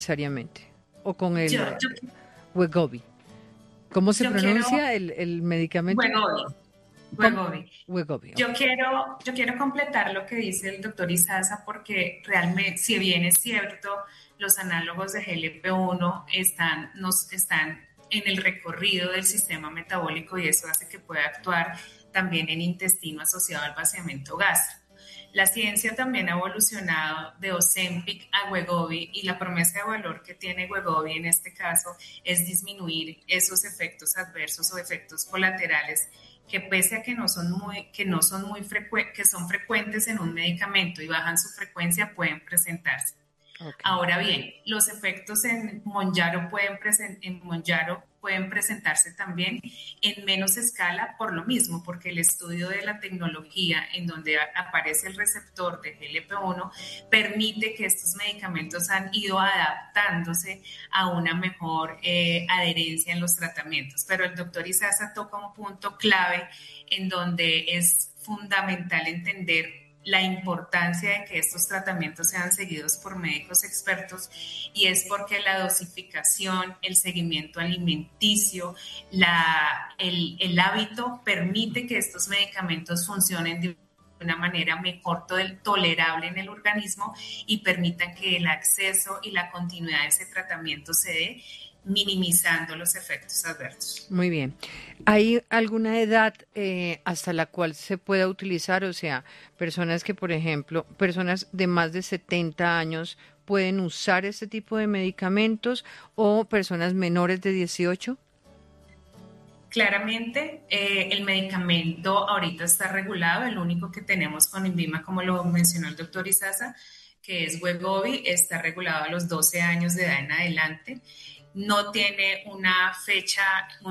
necesariamente, o con Yo, el yo, Wegovy. ¿Cómo se yo quiero, pronuncia el medicamento? Wegovy, ¿Cómo? Wegovy. Wegovy, ok. Yo quiero completar lo que dice el doctor Izaza porque realmente, si bien es cierto, los análogos de GLP-1 están en el recorrido del sistema metabólico y eso hace que pueda actuar también en intestino asociado al vaciamiento gástrico. La ciencia también ha evolucionado de Ozempic a Wegovy y la promesa de valor que tiene Wegovy en este caso es disminuir esos efectos adversos o efectos colaterales que pese a que son frecuentes en un medicamento y bajan su frecuencia, pueden presentarse. Ok. Ahora bien, los efectos en Monjaro pueden presentarse también en menos escala por lo mismo, porque el estudio de la tecnología en donde aparece el receptor de GLP-1 permite que estos medicamentos han ido adaptándose a una mejor adherencia en los tratamientos. Pero el doctor Izaza toca un punto clave en donde es fundamental entender la importancia de que estos tratamientos sean seguidos por médicos expertos y es porque la dosificación, el seguimiento alimenticio, el hábito permite que estos medicamentos funcionen de una manera mejor tolerable en el organismo y permitan que el acceso y la continuidad de ese tratamiento se dé minimizando los efectos adversos. Muy bien. ¿Hay alguna edad hasta la cual se pueda utilizar? O sea, personas que, por ejemplo, personas de más de 70 años pueden usar este tipo de medicamentos o personas menores de 18. Claramente, el medicamento ahorita está regulado, el único que tenemos con INVIMA, como lo mencionó el doctor Izaza, que es Wegovy, está regulado a los 12 años de edad en adelante. No tiene una fecha,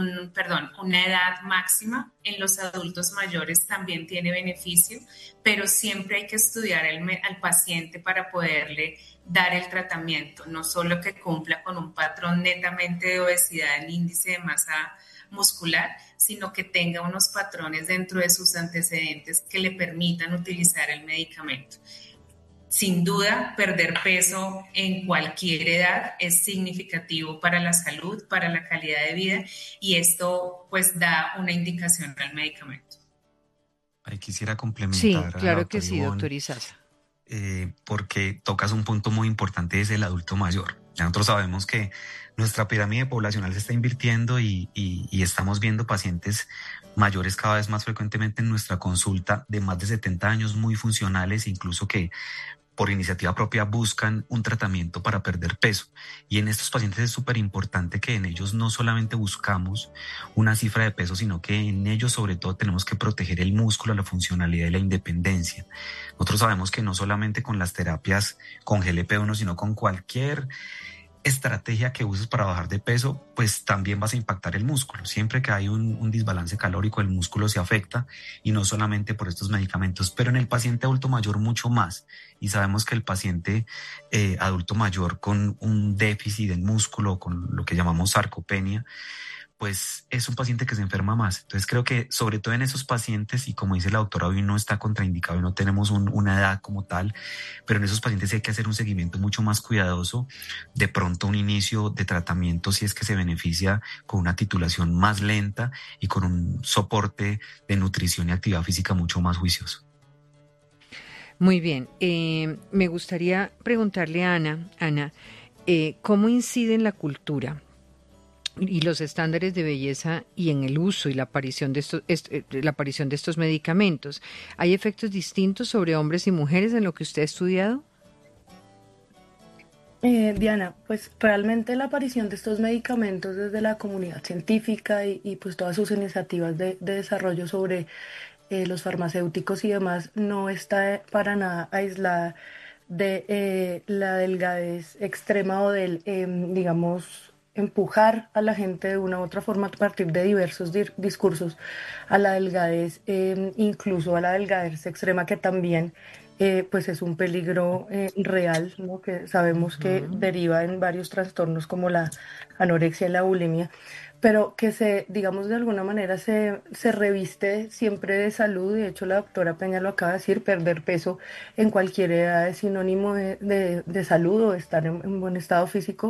una edad máxima. En los adultos mayores también tiene beneficio, pero siempre hay que estudiar al paciente para poderle dar el tratamiento, no solo que cumpla con un patrón netamente de obesidad en índice de masa muscular, sino que tenga unos patrones dentro de sus antecedentes que le permitan utilizar el medicamento. Sin duda, perder peso en cualquier edad es significativo para la salud, para la calidad de vida y esto pues da una indicación al medicamento. Ahí quisiera Sí, complementar a la claro que doctora sí, doctor Ivonne, Izaza. porque tocas un punto muy importante, es el adulto mayor. Ya nosotros sabemos que nuestra pirámide poblacional se está invirtiendo y estamos viendo pacientes mayores cada vez más frecuentemente en nuestra consulta de más de 70 años, muy funcionales, incluso que por iniciativa propia buscan un tratamiento para perder peso. Y en estos pacientes es súper importante que en ellos no solamente buscamos una cifra de peso, sino que en ellos sobre todo tenemos que proteger el músculo, la funcionalidad y la independencia. Nosotros sabemos que no solamente con las terapias con GLP-1, sino con cualquier estrategia que uses para bajar de peso, pues también vas a impactar el músculo. Siempre que hay un desbalance calórico, el músculo se afecta y no solamente por estos medicamentos, pero en el paciente adulto mayor mucho más. Y sabemos que el paciente adulto mayor con un déficit del músculo, con lo que llamamos sarcopenia, pues es un paciente que se enferma más. Entonces creo que sobre todo en esos pacientes, y como dice la doctora, hoy no está contraindicado y no tenemos una edad como tal, pero en esos pacientes hay que hacer un seguimiento mucho más cuidadoso, de pronto un inicio de tratamiento si es que se beneficia con una titulación más lenta y con un soporte de nutrición y actividad física mucho más juicioso. Muy bien. Me gustaría preguntarle a Ana, ¿cómo incide en la cultura y los estándares de belleza y en el uso y la aparición de la aparición de estos medicamentos? ¿Hay efectos distintos sobre hombres y mujeres en lo que usted ha estudiado? Diana, pues realmente la aparición de estos medicamentos desde la comunidad científica y, pues todas sus iniciativas de desarrollo sobre los farmacéuticos y demás no está para nada aislada de la delgadez extrema o del, digamos, empujar a la gente de una u otra forma a partir de diversos discursos a la delgadez, incluso a la delgadez extrema que también pues es un peligro real, ¿no? Que sabemos que Ujú. deriva en varios trastornos como la anorexia y la bulimia, pero que digamos, de alguna manera se reviste siempre de salud. De hecho, la doctora Peña lo acaba de decir, perder peso en cualquier edad es sinónimo de salud o de estar en buen estado físico.